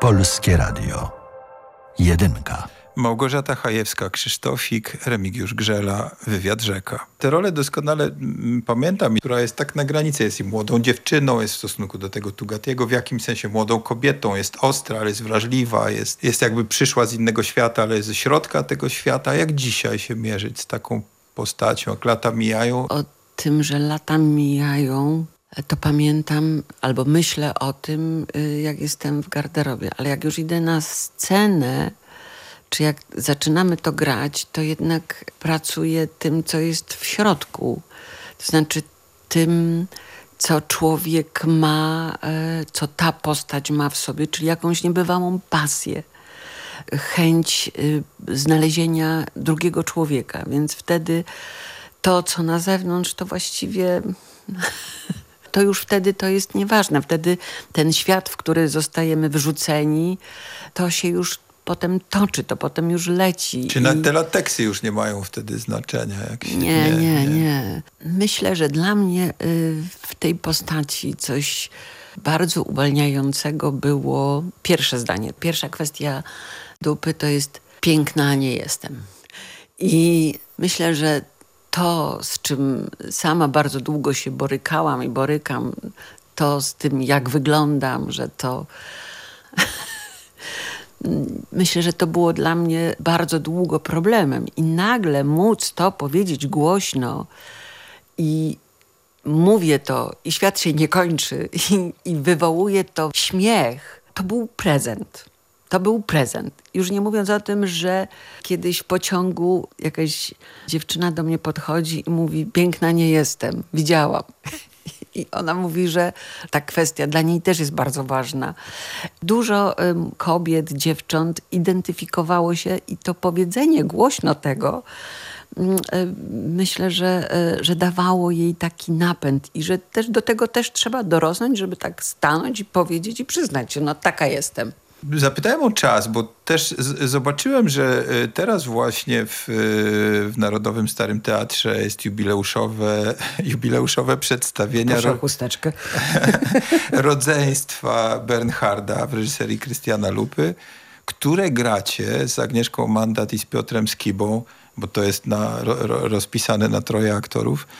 Polskie Radio. Jedynka. Małgorzata Chajewska, Krzysztofik, Remigiusz Grzela, Wywiad Rzeka. Tę rolę doskonale pamiętam, która jest tak na granicy. Jest i młodą dziewczyną, jest w stosunku do tego Tugatiego w jakimś sensie młodą kobietą, jest ostra, ale jest wrażliwa, jest jakby przyszła z innego świata, ale jest ze środka tego świata. Jak dzisiaj się mierzyć z taką postacią, jak lata mijają? O tym, że lata mijają, to pamiętam albo myślę o tym, jak jestem w garderobie. Ale jak już idę na scenę, czy jak zaczynamy to grać, to jednak pracuję tym, co jest w środku. To znaczy tym, co człowiek ma, co ta postać ma w sobie, czyli jakąś niebywałą pasję, chęć znalezienia drugiego człowieka. Więc wtedy to, co na zewnątrz, to właściwie... to już wtedy to jest nieważne. Wtedy ten świat, w który zostajemy wrzuceni, to się już potem toczy, to potem już leci. Czy te lateksy już nie mają wtedy znaczenia? Jak się... Nie. Myślę, że dla mnie w tej postaci coś bardzo uwalniającego było pierwsze zdanie. Pierwsza kwestia dupy to jest piękna, a nie jestem. I myślę, że to, z czym sama bardzo długo się borykałam i borykam, to z tym, jak wyglądam, że to... Myślę, że to było dla mnie bardzo długo problemem. I nagle móc to powiedzieć głośno i mówię to i świat się nie kończy i wywołuje to śmiech, to był prezent. To był prezent. Już nie mówiąc o tym, że kiedyś w pociągu jakaś dziewczyna do mnie podchodzi i mówi: piękna nie jestem, widziałam. I ona mówi, że ta kwestia dla niej też jest bardzo ważna. Dużo kobiet, dziewcząt identyfikowało się i to powiedzenie głośno tego, myślę, że dawało jej taki napęd i że też do tego też trzeba dorosnąć, żeby tak stanąć i powiedzieć i przyznać się, no taka jestem. Zapytałem o czas, bo też zobaczyłem, że teraz właśnie w Narodowym Starym Teatrze jest jubileuszowe przedstawienia Proszę o chusteczkę. Rodzeństwa Bernharda w reżyserii Krystiana Lupy, które gracie z Agnieszką Mandat i z Piotrem Skibą, bo to jest rozpisane na 3 aktorów.